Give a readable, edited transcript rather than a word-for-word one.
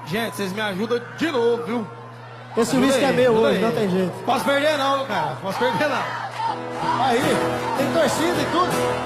Gente, vocês me ajudam de novo, viu? Esse Ajuda uísque é aí, meu ajuda hoje, aí. não tem jeito. Posso perder não, cara. Posso perder não. Aí, tem torcida e tudo.